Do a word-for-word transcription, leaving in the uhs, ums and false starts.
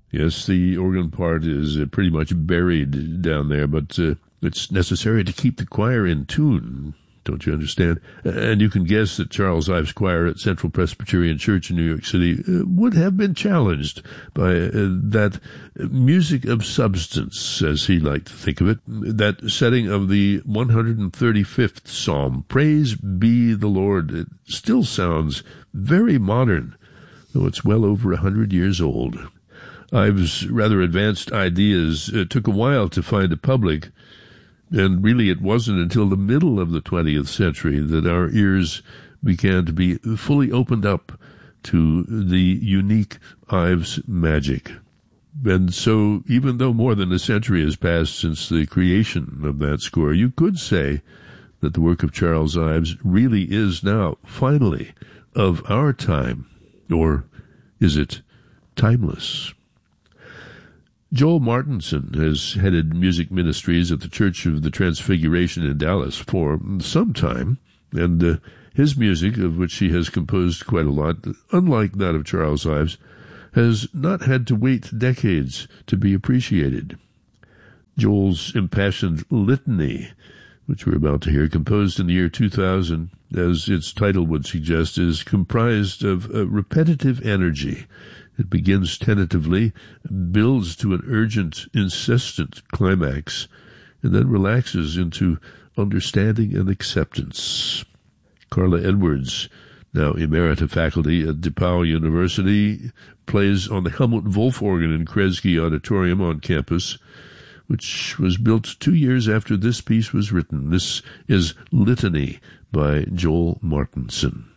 Yes, the organ part is uh, pretty much buried down there, but uh, it's necessary to keep the choir in tune. Don't you understand? And you can guess that Charles Ives Choir at Central Presbyterian Church in New York City uh, would have been challenged by uh, that music of substance, as he liked to think of it, that setting of the one hundred thirty-fifth Psalm, Praise be the Lord. It still sounds very modern, though it's well over a hundred years old. Ives' rather advanced ideas uh, took a while to find a public, and really it wasn't until the middle of the twentieth century that our ears began to be fully opened up to the unique Ives magic. And so, even though more than a century has passed since the creation of that score, you could say that the work of Charles Ives really is now, finally, of our time. Or is it timeless? Joel Martinson has headed music ministries at the Church of the Transfiguration in Dallas for some time, and uh, his music, of which he has composed quite a lot, unlike that of Charles Ives, has not had to wait decades to be appreciated. Joel's impassioned litany, which we're about to hear, composed in the year two thousand, as its title would suggest, is comprised of a repetitive energy. It begins tentatively, builds to an urgent, insistent climax, and then relaxes into understanding and acceptance. Carla Edwards, now emerita faculty at DePauw University, plays on the Helmut Wolf organ in Kresge Auditorium on campus, which was built two years after this piece was written. This is Litany by Joel Martinson.